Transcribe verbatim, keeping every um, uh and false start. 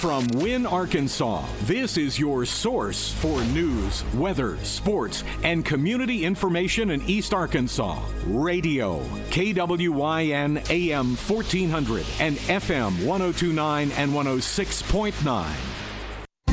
from Wynn, Arkansas, this is your source for news, weather, sports, and community information in East Arkansas. Radio, K W Y N A M fourteen hundred and F M one oh two point nine and one oh six point nine.